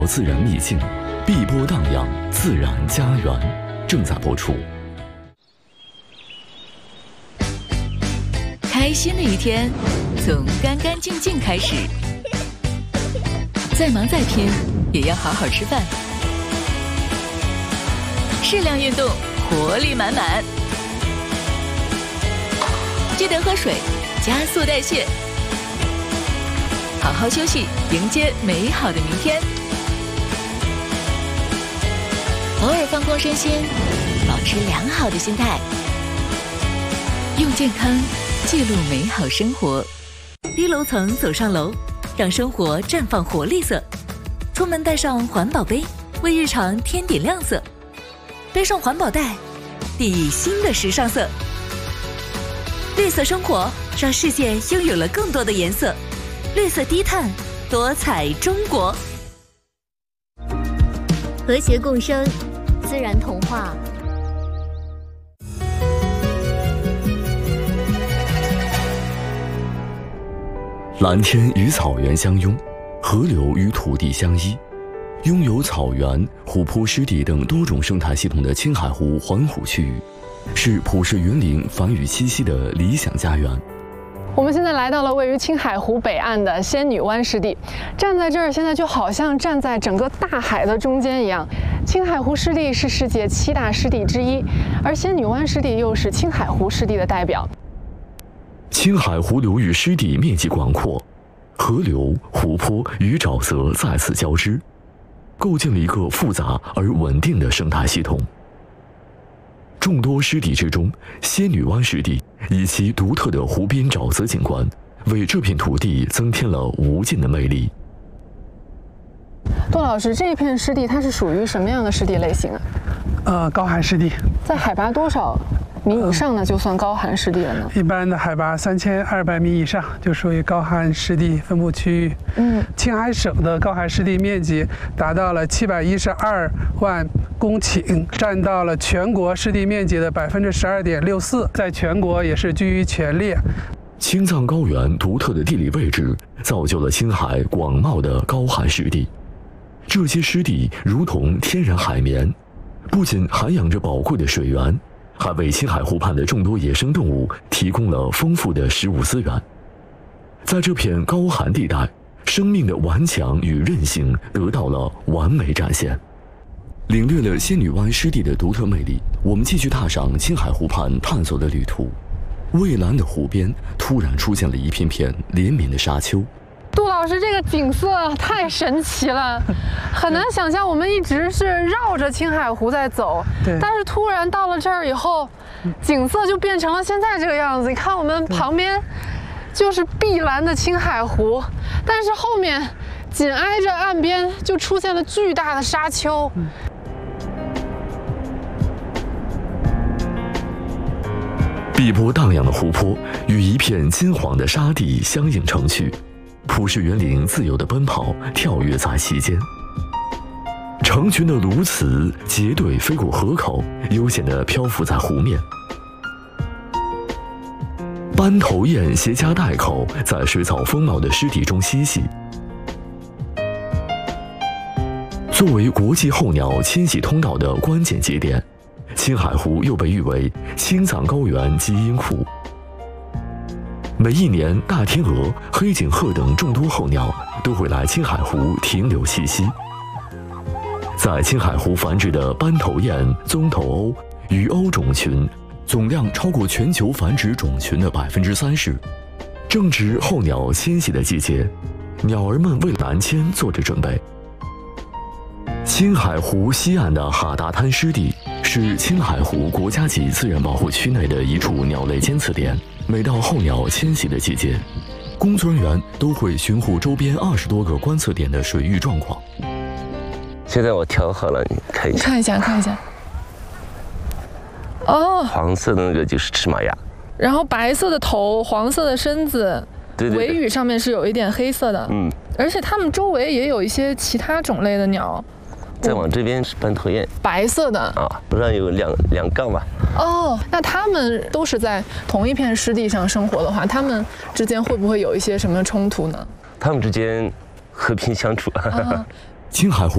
自然秘境，碧波荡漾，自然家园正在播出。 开心的一天，从干干净净开始。再忙再拼，也要好好吃饭。适量运动，活力满满。记得喝水，加速代谢。好好休息，迎接美好的明天。偶尔放空身心，保持良好的心态，用健康记录美好生活。低楼层走上楼，让生活绽放活力色。出门带上环保杯，为日常添点亮色。背上环保袋，递新的时尚色。绿色生活，让世界拥有了更多的颜色。绿色低碳，多彩中国。 和谐共生，自然童话。 蓝天与草原相拥，河流与土地相依，拥有草原、湖泊、湿地等多种生态系统的青海湖环湖区域，是普氏园林繁育栖息的理想家园。 我们现在来到了位于青海湖北岸的仙女湾湿地，站在这儿，现在就好像站在整个大海的中间一样。青海湖湿地是世界7大湿地之一，而仙女湾湿地又是青海湖湿地的代表。 青海湖流域湿地面积广阔，河流、湖泊与沼泽在此交织，构建了一个复杂而稳定的生态系统。众多湿地之中，仙女湾湿地以其独特的湖边沼泽景观，为这片土地增添了无尽的魅力。 杜老师，这片湿地它是属于什么样的湿地类型啊？ 高寒湿地。在海拔多少米以上呢，就算高寒湿地了呢？ 一般的海拔3200米以上就属于高寒湿地分布区域。青海省的高寒湿地面积达到了712万公顷，占到了全国湿地面积的12.64%，在全国也是居于前列。 青藏高原独特的地理位置，造就了青海广袤的高寒湿地。这些湿地如同天然海绵，不仅涵养着宝贵的水源，还为青海湖畔的众多野生动物提供了丰富的食物资源。在这片高寒地带，生命的顽强与韧性得到了完美展现。领略了仙女湾湿地的独特魅力，我们继续踏上青海湖畔探索的旅途。蔚蓝的湖边突然出现了一片片连绵的沙丘。 杜老师，这个景色太神奇了，很难想象我们一直是绕着青海湖在走，但是突然到了这儿以后，景色就变成了现在这个样子。你看我们旁边就是碧蓝的青海湖，但是后面紧挨着岸边就出现了巨大的沙丘。 碧波荡漾的湖泊与一片金黄的沙地相映成趣，普氏园林自由地奔跑跳跃在其间。成群的鸬鹚结队飞过河口，悠闲地漂浮在湖面。斑头雁携家带口在水草丰茂的湿地中嬉戏。作为国际候鸟迁徙通道的关键节点，青海湖又被誉为青藏高原基因库。每一年，大天鹅、黑颈鹤等众多候鸟都会来青海湖停留栖息。在青海湖繁殖的斑头雁、棕头鸥、鱼鸥种群，总量超过全球繁殖种群的30%。正值候鸟迁徙的季节，鸟儿们为南迁做着准备。青海湖西岸的哈达滩湿地是青海湖国家级自然保护区内的一处鸟类监测点。每到候鸟迁徙的季节，工作人员都会巡护周边20多个观测点的水域状况。 现在我调好了，你看一下。 看一下。哦， 黄色的那个就是赤马鸭， 然后白色的头，黄色的身子， 对， 尾羽上面是有一点黑色的。而且它们周围也有一些其他种类的鸟。 再往这边是斑头雁， 白色的啊，不知道有两杠吧？ 哦，那它们都是在同一片湿地上生活的话，它们之间会不会有一些什么冲突呢？ 它们之间和平相处。 青海湖